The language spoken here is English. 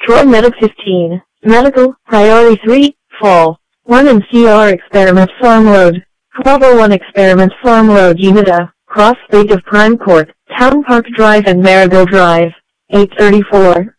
Troy Medic 15. Medical, Priority 3, Fall. 1 and CR Experiment Farm Road. Bravo 1 Experiment Farm Road Unida, Cross State of Prime Court, Town Park Drive and Marigold Drive. 834.